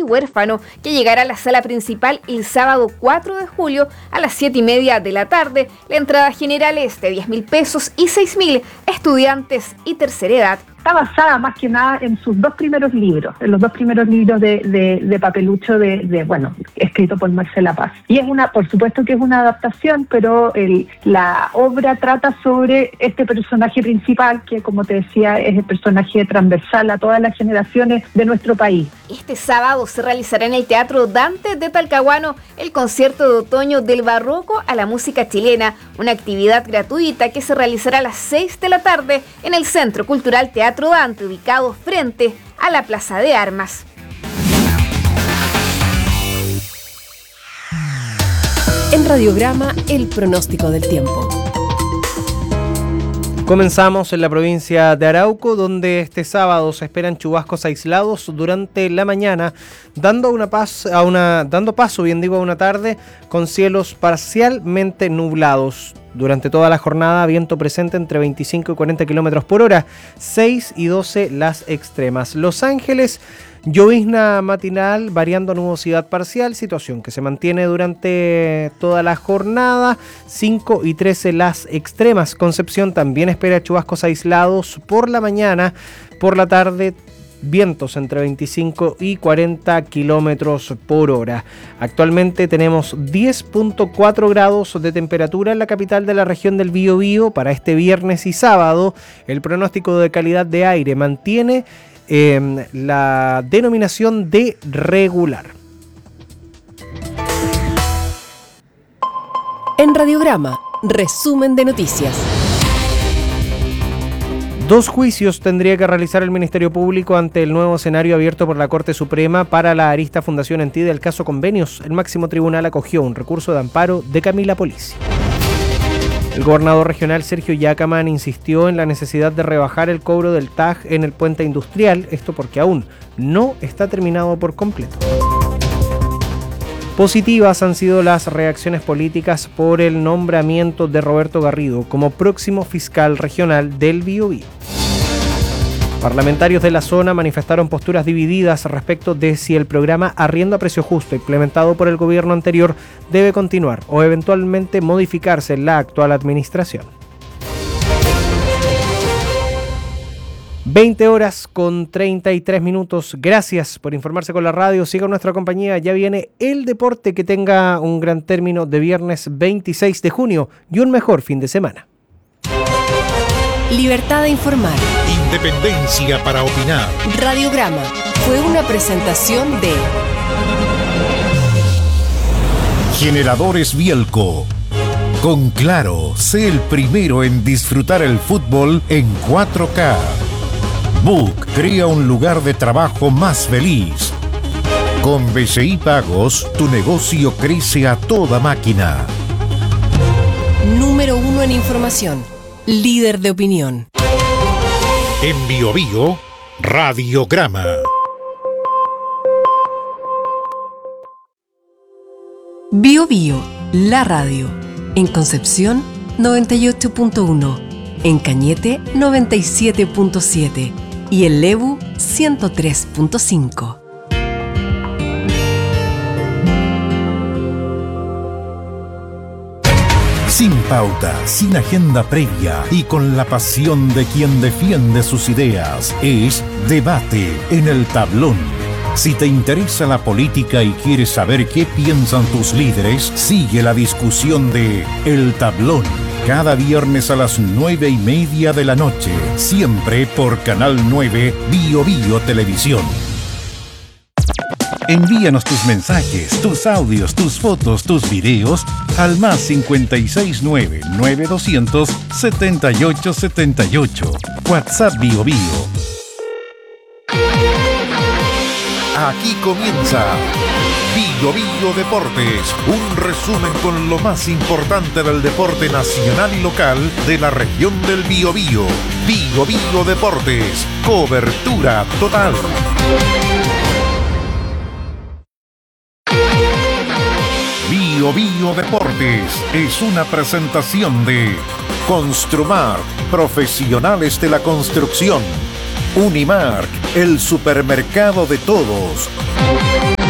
Huérfano, que llegará a la sala principal el sábado 4 de julio a las 7:30 de la tarde. La entrada general es de 10.000 pesos y 6.000 estudiantes y tercera edad. Está basada más que nada en sus dos primeros libros, en los dos primeros libros de Papelucho, escrito por Marcela Paz. Y por supuesto que es una adaptación, pero la obra trata sobre este personaje principal, que como te decía, es el personaje transversal a todas las generaciones de nuestro país. Este sábado se realizará en el Teatro Dante de Talcahuano el concierto de otoño del barroco a la música chilena, una actividad gratuita que se realizará a las 6 de la tarde en el Centro Cultural Teatro Dante, ubicado frente a la Plaza de Armas. En Radiograma, el pronóstico del tiempo. Comenzamos en la provincia de Arauco, donde este sábado se esperan chubascos aislados durante la mañana, dando paso a una tarde con cielos parcialmente nublados. Durante toda la jornada, viento presente entre 25 y 40 kilómetros por hora, 6 y 12 las extremas. Los Ángeles, llovizna matinal variando a nubosidad parcial, situación que se mantiene durante toda la jornada, 5 y 13 las extremas. Concepción también espera chubascos aislados por la mañana, por la tarde vientos entre 25 y 40 kilómetros por hora. Actualmente tenemos 10.4 grados de temperatura en la capital de la región del Biobío para este viernes y sábado. El pronóstico de calidad de aire mantiene la denominación de regular. En Radiograma, resumen de noticias. 2 juicios tendría que realizar el Ministerio Público ante el nuevo escenario abierto por la Corte Suprema para la arista Fundación Entidad del caso Convenios. El máximo tribunal acogió un recurso de amparo de Camila Polisi. El gobernador regional Sergio Yacaman insistió en la necesidad de rebajar el cobro del TAG en el puente industrial, esto porque aún no está terminado por completo. Positivas han sido las reacciones políticas por el nombramiento de Roberto Garrido como próximo fiscal regional del Biobío. Parlamentarios de la zona manifestaron posturas divididas respecto de si el programa Arriendo a Precio Justo implementado por el gobierno anterior debe continuar o eventualmente modificarse en la actual administración. 20 horas con 33 minutos. Gracias por informarse con la radio. Siga nuestra compañía. Ya viene el deporte. Que tenga un gran término de viernes 26 de junio y un mejor fin de semana. Libertad de informar. Independencia para opinar. Radiograma fue una presentación de Generadores Bielco. Con Claro, sé el primero en disfrutar el fútbol en 4K. Book crea un lugar de trabajo más feliz. Con BCI Pagos, tu negocio crece a toda máquina. Número 1 en información. Líder de opinión. En Biobío, Radiograma. Biobío, la radio. En Concepción, 98.1. En Cañete, 97.7. Y en Lebu, 103.5. Sin pauta, sin agenda previa y con la pasión de quien defiende sus ideas. Es Debate en el Tablón. Si te interesa la política y quieres saber qué piensan tus líderes, sigue la discusión de El Tablón. Cada viernes a las 9:30 de la noche, siempre por Canal 9 Biobío Televisión. Envíanos tus mensajes, tus audios, tus fotos, tus videos al más 569-9200-7878. WhatsApp Biobío. Aquí comienza Biobío Deportes, un resumen con lo más importante del deporte nacional y local de la región del Biobío. Biobío Deportes, cobertura total. Biobío Deportes es una presentación de Construmark, profesionales de la construcción. Unimark, el supermercado de todos.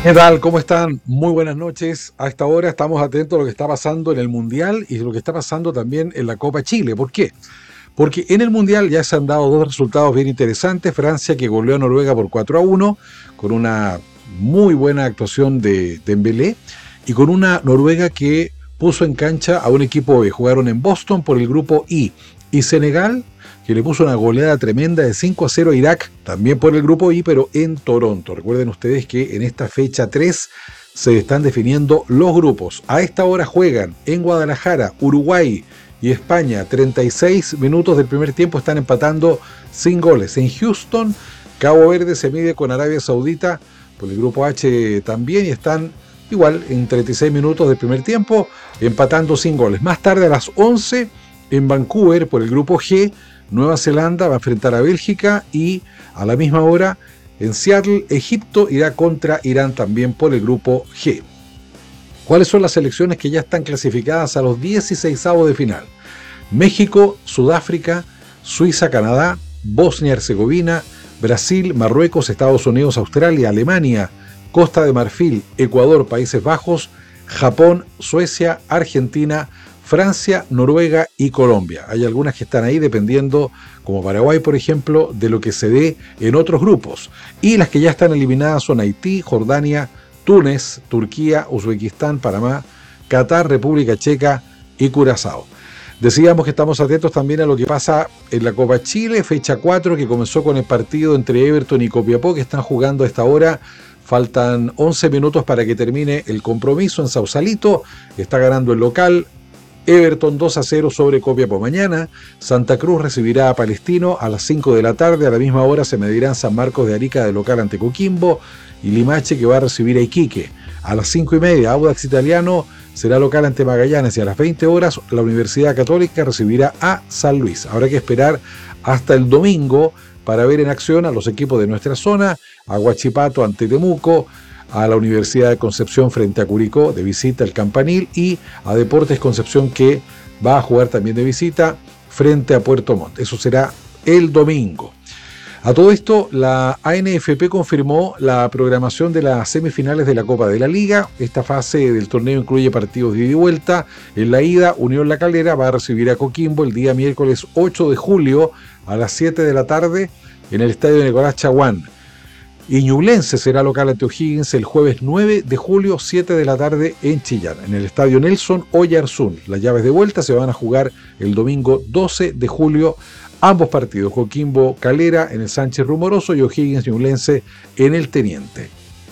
¿Qué tal? ¿Cómo están? Muy buenas noches. A esta hora estamos atentos a lo que está pasando en el Mundial y lo que está pasando también en la Copa Chile. ¿Por qué? Porque en el Mundial ya se han dado dos resultados bien interesantes. Francia, que goleó a Noruega por 4-1, con una muy buena actuación de Dembélé, y con una Noruega que puso en cancha a un equipo B. Jugaron en Boston por el grupo I. Y Senegal, que le puso una goleada tremenda de 5-0 a Irak, también por el grupo I, pero en Toronto. Recuerden ustedes que en esta fecha 3 se están definiendo los grupos. A esta hora juegan en Guadalajara, Uruguay y España. 36 minutos del primer tiempo, están empatando sin goles. En Houston, Cabo Verde se mide con Arabia Saudita por el grupo H también, y están igual en 36 minutos del primer tiempo, empatando sin goles. Más tarde, a las 11, en Vancouver, por el grupo G, Nueva Zelanda va a enfrentar a Bélgica, y a la misma hora en Seattle, Egipto irá contra Irán también por el grupo G. ¿Cuáles son las selecciones que ya están clasificadas a los 16avos de final? México, Sudáfrica, Suiza, Canadá, Bosnia-Herzegovina, Brasil, Marruecos, Estados Unidos, Australia, Alemania, Costa de Marfil, Ecuador, Países Bajos, Japón, Suecia, Argentina, Francia, Noruega y Colombia. Hay algunas que están ahí dependiendo, como Paraguay, por ejemplo, de lo que se dé en otros grupos. Y las que ya están eliminadas son Haití, Jordania, Túnez, Turquía, Uzbekistán, Panamá, Qatar, República Checa y Curazao. Decíamos que estamos atentos también a lo que pasa en la Copa Chile, fecha 4, que comenzó con el partido entre Everton y Copiapó, que están jugando a esta hora. Faltan 11 minutos para que termine el compromiso en Sausalito. Está ganando el local Everton 2-0 sobre Copiapó. Mañana Santa Cruz recibirá a Palestino a las 5 de la tarde. A la misma hora se medirán San Marcos de Arica de local ante Coquimbo, y Limache, que va a recibir a Iquique. A las 5:30 Audax Italiano será local ante Magallanes, y a las 20 horas la Universidad Católica recibirá a San Luis. Habrá que esperar hasta el domingo para ver en acción a los equipos de nuestra zona, a Huachipato ante Temuco, a la Universidad de Concepción frente a Curicó de visita el Campanil, y a Deportes Concepción, que va a jugar también de visita frente a Puerto Montt. Eso será el domingo. A todo esto, la ANFP confirmó la programación de las semifinales de la Copa de la Liga. Esta fase del torneo incluye partidos de ida y vuelta. En la ida, Unión La Calera va a recibir a Coquimbo el día miércoles 8 de julio a las 7 de la tarde en el estadio Nicolás Chaguán. Y Ñublense será local ante O'Higgins el jueves 9 de julio, 7 de la tarde en Chillán, en el estadio Nelson Oyarzún. Las llaves de vuelta se van a jugar el domingo 12 de julio. Ambos partidos, Coquimbo Calera en el Sánchez Rumoroso y O'Higgins Ñublense en el Teniente.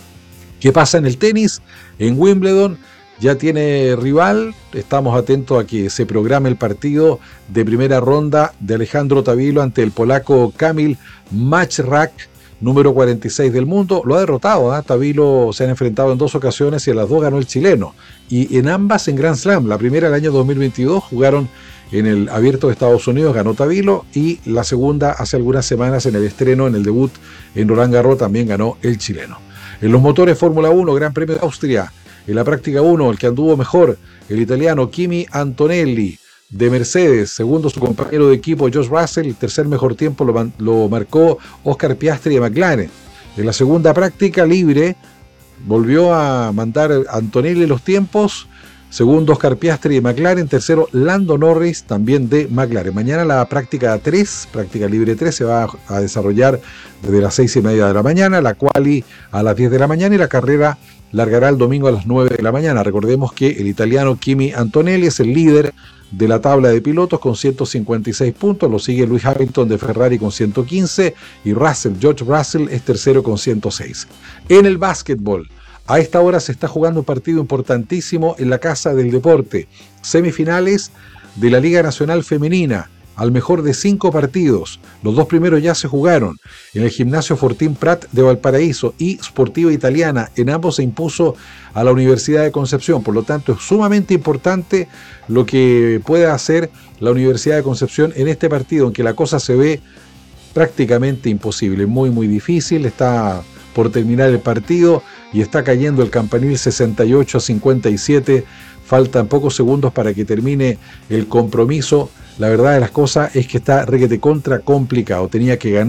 ¿Qué pasa en el tenis? En Wimbledon ya tiene rival. Estamos atentos a que se programe el partido de primera ronda de Alejandro Tavilo ante el polaco Kamil Machrak, número 46 del mundo. Lo ha derrotado, ¿eh? Tavilo se han enfrentado en 2 ocasiones y a las 2 ganó el chileno. Y en ambas en Grand Slam. La primera el año 2022 jugaron en el Abierto de Estados Unidos, ganó Tavilo, y la segunda hace algunas semanas en el estreno, en el debut en Roland Garros, también ganó el chileno. En los motores Fórmula 1, Gran Premio de Austria, en la práctica 1, el que anduvo mejor, el italiano Kimi Antonelli de Mercedes, segundo su compañero de equipo George Russell, el tercer mejor tiempo lo marcó Oscar Piastri de McLaren. En la segunda práctica libre volvió a mandar Antonelli los tiempos, segundo Oscar Piastri de McLaren, tercero Lando Norris también de McLaren. Mañana la práctica 3, práctica libre 3, se va a desarrollar desde las 6:30 de la mañana, la quali a las 10 de la mañana, y la carrera largará el domingo a las 9 de la mañana. Recordemos que el italiano Kimi Antonelli es el líder de la tabla de pilotos con 156 puntos, lo sigue Lewis Hamilton de Ferrari con 115, y George Russell es tercero con 106. En el básquetbol, a esta hora se está jugando un partido importantísimo en la Casa del Deporte, semifinales de la Liga Nacional Femenina, al mejor de 5 partidos. Los 2 primeros ya se jugaron en el Gimnasio Fortín Prat de Valparaíso y Sportiva Italiana. En ambos se impuso a la Universidad de Concepción. Por lo tanto, es sumamente importante lo que pueda hacer la Universidad de Concepción en este partido, en que la cosa se ve prácticamente imposible, muy difícil. Está por terminar el partido y está cayendo el Campanil 68-57. Faltan pocos segundos para que termine el compromiso. La verdad de las cosas es que está requete contra complicado. Tenía que ganar